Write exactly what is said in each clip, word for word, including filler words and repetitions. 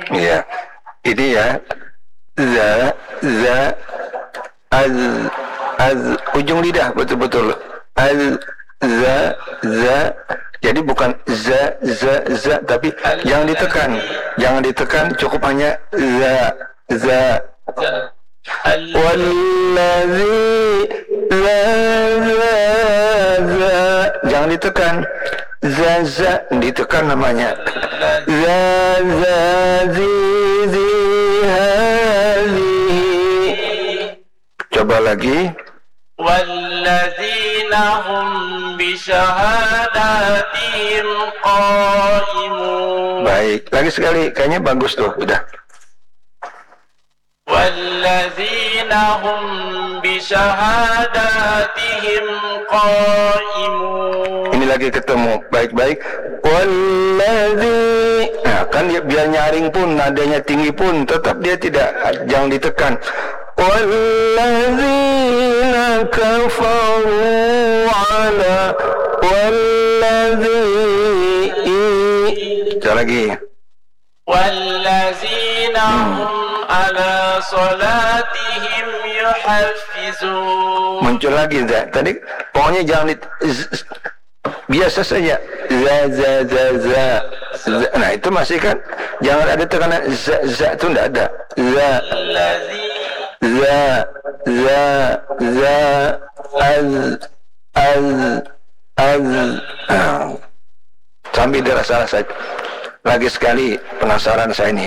Iya. Ini ya. Za, za, az, az, ujung lidah betul-betul. Az, za, za. Jadi bukan za, za, za, tapi jangan ditekan. Jangan ditekan, cukup hanya za, za. Wallazi, za, za, za. Jangan ditekan. Za, za, ditekan namanya. Za, za, zi, zi, hazihi. Coba lagi. Wallazina hum bisyahadatihim qaimun. Baik, lagi sekali, kayaknya bagus tuh, udah. Wallazina hum bisyahadatihim qaimun. Ini lagi ketemu, baik-baik. Wallazi. Nah, kan dia biar nyaring pun, nadanya tinggi pun, tetap dia tidak, jangan ditekan. Wallazina kafaru ala wallazi. Coba lagi. Wallazina hum ala salatihim yuhafizun. Muncul lagi, za. Tadi pokoknya jangan di, z, biasa saja. Za, za, za, za, za. Nah, itu masih kan, jangan ada tekanan za, za itu enggak ada. Za, za, za, za, az, az, az. Nah, sambil dirasa-rasa. Lagi sekali penasaran saya ini.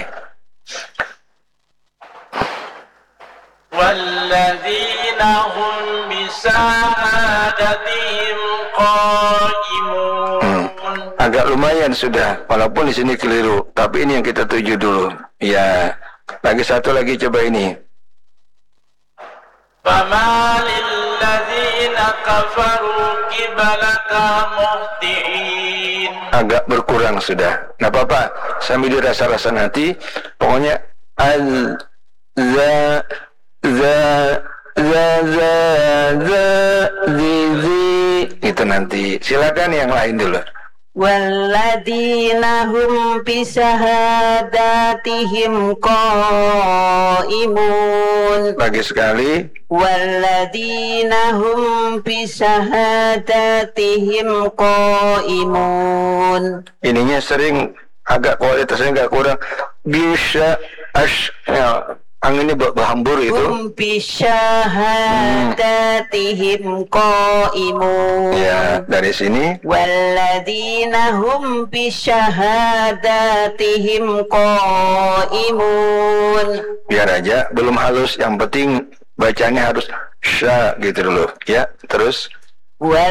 Walladzina hum bisahadatihim qaimun. Hmm. Agak lumayan sudah, walaupun di sini keliru. Tapi ini yang kita tuju dulu. Ya, lagi satu lagi coba ini. Fama lilladzina kafaru qibalaka muhti'in. Agak berkurang sudah. Nggak apa-apa, sambil dirasa-rasa nanti. Pokoknya az, za, za, za, za, za, zi, zi. Itu nanti. Silakan yang lain dulu. Walladzina hum bisahadatihim qaimun. Lagi sekali. Walladzina hum bisahadatihim qaimun. Ininya sering agak kualitasnya agak kurang. Bisa ash, ya, anginnya berhambur itu. Hum bisahadatihim qaimun. Ya, dari sini. Walladzina hum bisahadatihim qaimun. Biar aja, belum halus. Yang penting bacanya harus sya gitu dulu. Ya, terus.